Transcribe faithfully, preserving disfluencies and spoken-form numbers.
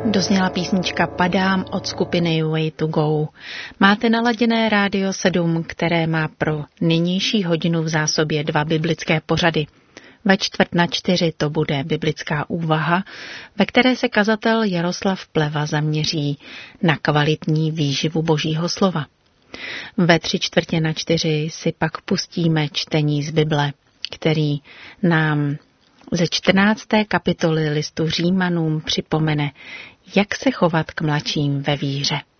Dozněla písnička Padám od skupiny Way to Go. Máte naladěné Rádio sedm, které má pro nynější hodinu v zásobě dva biblické pořady. Ve čtvrt na čtyři to bude biblická úvaha, ve které se kazatel Jaroslav Pleva zaměří na kvalitní výživu Božího slova. Ve tři čtvrtě na čtyři si pak pustíme čtení z Bible, který nám ze čtrnácté kapitoly listu Římanům připomene, jak se chovat k mladším ve víře.